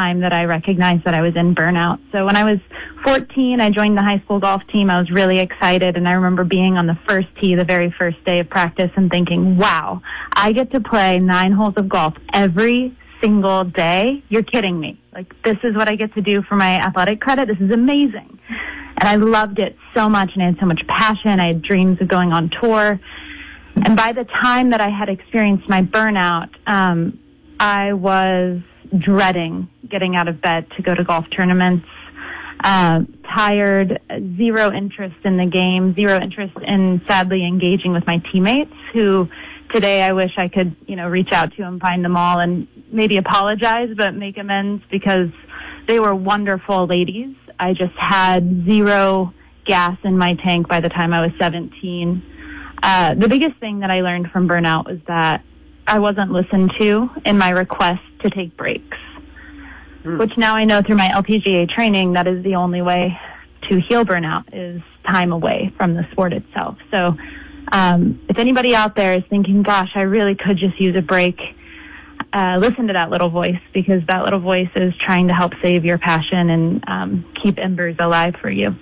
time that I recognized that I was in burnout. So when I was 14, I joined the high school golf team. I was really excited, and I remember being on the first tee the very first day of practice and thinking, wow, I get to play 9 holes of golf every single day. You're kidding me. Like, this is what I get to do for my athletic credit. This is amazing. And I loved it so much, and I had so much passion. I had dreams of going on tour. And by the time that I had experienced my burnout, I was dreading getting out of bed to go to golf tournaments, tired, zero interest in the game, zero interest in sadly engaging with my teammates, who today I wish I could, reach out to and find them all and maybe apologize, but make amends, because they were wonderful ladies. I just had zero gas in my tank by the time I was 17. The biggest thing that I learned from burnout was that I wasn't listened to in my request to take breaks, which now I know through my LPGA training, that is the only way to heal burnout, is time away from the sport itself. So if anybody out there is thinking, gosh, I really could just use a break, listen to that little voice, because that little voice is trying to help save your passion and keep embers alive for you.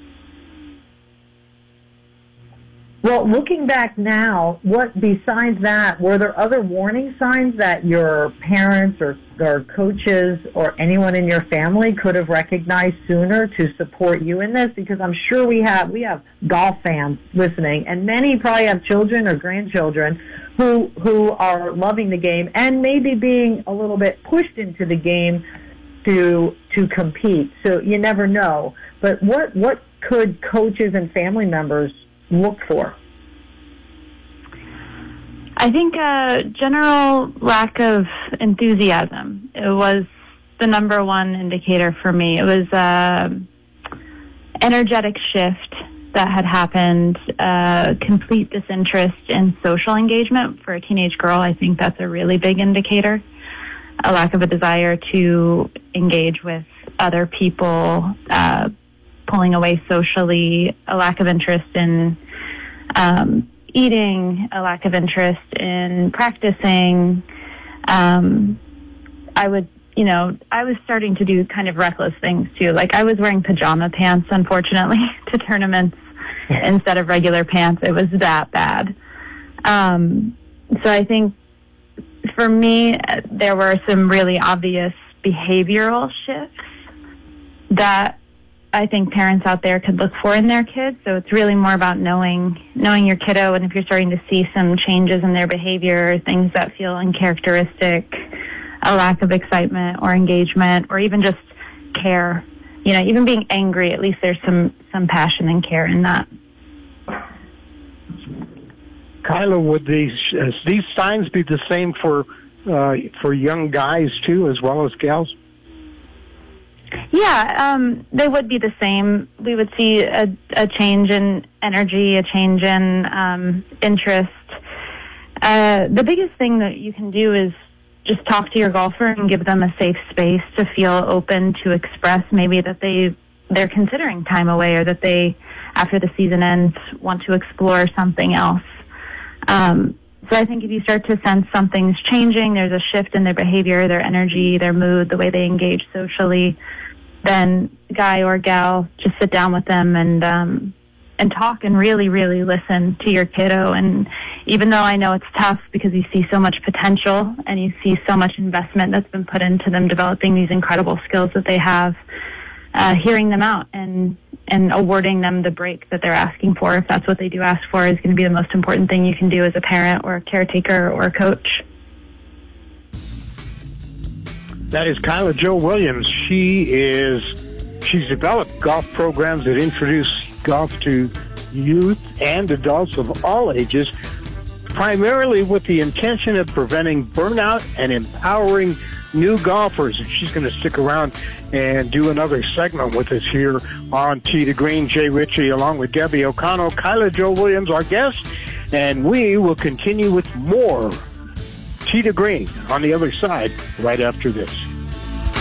Well, looking back now, what besides that, were there other warning signs that your parents or coaches or anyone in your family could have recognized sooner to support you in this? Because I'm sure we have golf fans listening, and many probably have children or grandchildren who are loving the game and maybe being a little bit pushed into the game to compete. So you never know. But what could coaches and family members look for? I think a general lack of enthusiasm. It was the number one indicator for me. It was an energetic shift that had happened, complete disinterest in social engagement for a teenage girl. I think that's a really big indicator. A lack of a desire to engage with other people, pulling away socially, a lack of interest in eating, a lack of interest in practicing. I was starting to do kind of reckless things too. Like, I was wearing pajama pants, unfortunately, to tournaments instead of regular pants. It was that bad. So I think for me, there were some really obvious behavioral shifts that I think parents out there could look for in their kids. So it's really more about knowing your kiddo, and if you're starting to see some changes in their behavior, things that feel uncharacteristic, a lack of excitement or engagement, or even just care. Even being angry, at least there's some passion and care in that. Kyla, would these signs be the same for young guys too, as well as gals? Yeah, they would be the same. We would see a change in energy, a change in interest. The biggest thing that you can do is just talk to your golfer and give them a safe space to feel open to express maybe that they're considering time away, or that they, after the season ends, want to explore something else. So I think if you start to sense something's changing, there's a shift in their behavior, their energy, their mood, the way they engage socially, then guy or gal, just sit down with them and talk and really, really listen to your kiddo. And even though I know it's tough because you see so much potential and you see so much investment that's been put into them developing these incredible skills that they have, hearing them out and awarding them the break that they're asking for, if that's what they do ask for, is going to be the most important thing you can do as a parent or a caretaker or a coach. That is Kyla Jo Williams. She's developed golf programs that introduce golf to youth and adults of all ages, primarily with the intention of preventing burnout and empowering new golfers. And she's going to stick around and do another segment with us here on Tee to Green. Jay Ritchie along with Debbie O'Connell, Kyla Jo Williams, our guest, and we will continue with more Tee to Green on the other side right after this.